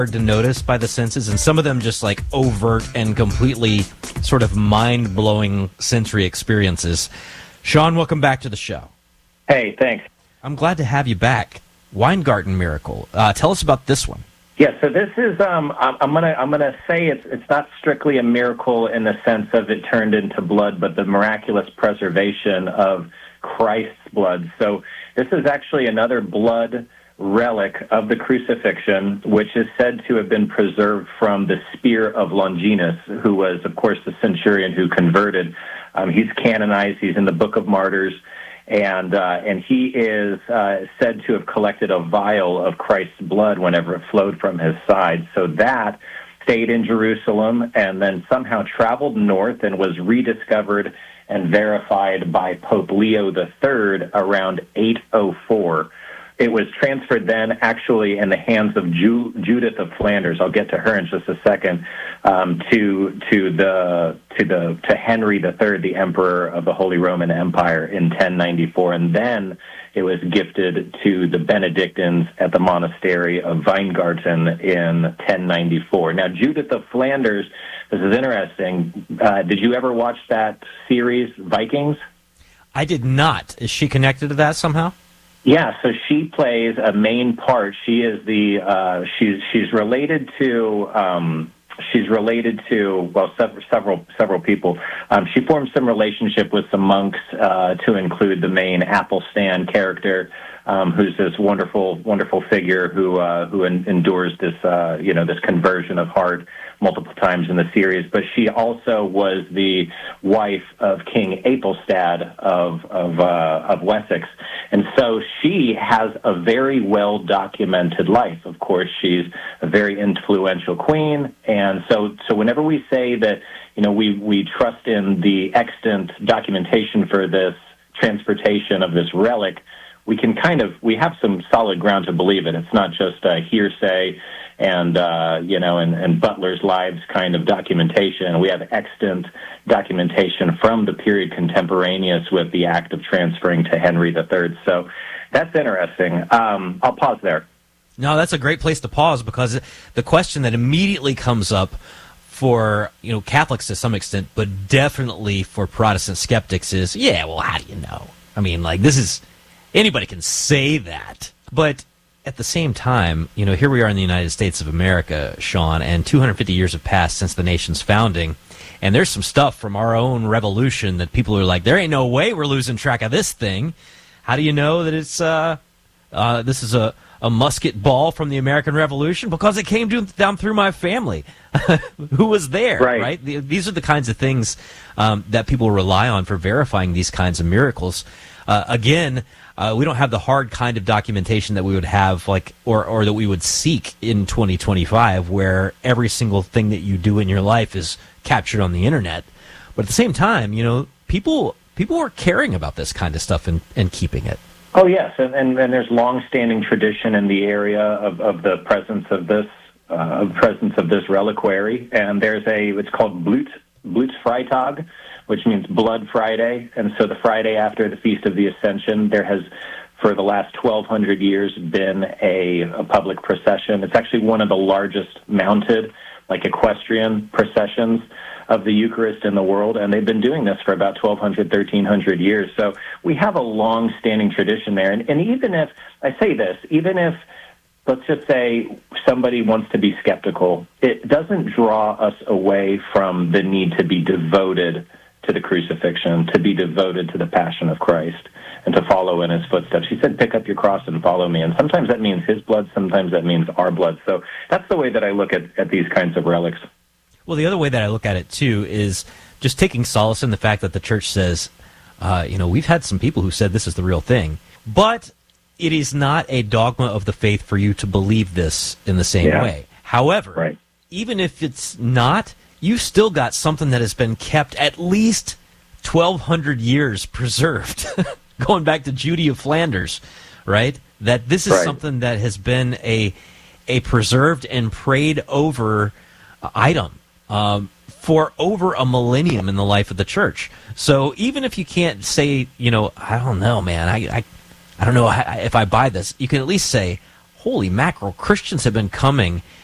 hard to notice by the senses, and some of them just like overt and completely sort of mind-blowing sensory experiences. Sean, welcome back to the show. Hey, thanks. I'm glad to have you back. Weingarten Miracle. Tell us about this one. Yeah, so this is I'm gonna say it's not strictly a miracle in the sense of it turned into blood, but the miraculous preservation of Christ's blood. So this is actually another blood relic of the crucifixion, which is said to have been preserved from the spear of Longinus, who was, of course, the centurion who converted. He's canonized. He's in the Book of Martyrs, and he is said to have collected a vial of Christ's blood whenever it flowed from his side. So that stayed in Jerusalem and then somehow traveled north and was rediscovered and verified by Pope Leo III around 804. It was transferred then, actually, in the hands of Judith of Flanders. I'll get to her in just a second. To Henry III, the Emperor of the Holy Roman Empire, in 1094, and then it was gifted to the Benedictines at the monastery of Weingarten in 1094. Now, Judith of Flanders, this is interesting. Did you ever watch that series, Vikings? I did not. Is she connected to that somehow? Yeah, so she plays a main part. She is the she's related to well, several people. She formed some relationship with some monks to include the main Athelstan character, who's this wonderful figure who endures this this conversion of heart multiple times in the series. But she also was the wife of King Aethelstan of Wessex, and so she has a very well documented life. Of course, she's a very influential queen, and so whenever we say that we trust in the extant documentation for this transportation of this relic, we have some solid ground to believe it. It's not just a hearsay and Butler's Lives kind of documentation. We have extant documentation from the period contemporaneous with the act of transferring to Henry III. So that's interesting. I'll pause there. No, that's a great place to pause, because the question that immediately comes up for Catholics to some extent, but definitely for Protestant skeptics is, how do you know? I mean, anybody can say that. But at the same time, here we are in the United States of America, Sean, and 250 years have passed since the nation's founding, and there's some stuff from our own revolution that people are like, there ain't no way we're losing track of this thing. How do you know that it's this is a musket ball from the American Revolution? Because it came down through my family. Who was there, right? These are the kinds of things that people rely on for verifying these kinds of miracles. Again, we don't have the hard kind of documentation that we would have, or that we would seek in 2025, where every single thing that you do in your life is captured on the internet. But at the same time, people are caring about this kind of stuff and keeping it. Oh yes, and there's long-standing tradition in the area of the presence of this reliquary, and it's called Blutsfreitag, which means Blood Friday. And so the Friday after the Feast of the Ascension, there has, for the last 1,200 years, been a public procession. It's actually one of the largest mounted, equestrian processions of the Eucharist in the world, and they've been doing this for about 1,200, 1,300 years. So we have a long-standing tradition there. And even if, let's just say somebody wants to be skeptical, it doesn't draw us away from the need to be devoted to the crucifixion, to be devoted to the passion of Christ, and to follow in his footsteps. He said, pick up your cross and follow me. And sometimes that means his blood, sometimes that means our blood. So that's the way that I look at these kinds of relics. Well, the other way that I look at it, too, is just taking solace in the fact that the church says, we've had some people who said this is the real thing, but it is not a dogma of the faith for you to believe this in the same way. However, even if it's not, you've still got something that has been kept at least 1,200 years preserved, going back to Judy of Flanders, right? That this is something that has been a preserved and prayed over item for over a millennium in the life of the church. So even if you can't say, I don't know, man, I don't know if I buy this, you can at least say, holy mackerel, Christians have been coming